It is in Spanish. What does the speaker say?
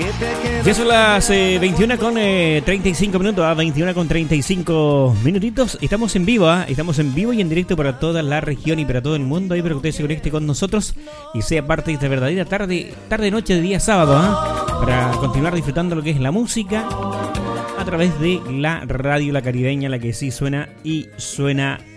Ya son las 21 con 35 minutos, a 21 con 35 minutitos. Estamos en vivo, estamos en vivo y en directo para toda la región y para todo el mundo. Ahí para que usted se conecte con nosotros y sea parte de esta verdadera tarde-noche de día sábado, para continuar disfrutando lo que es la música a través de la radio La Caribeña, la que sí suena y suena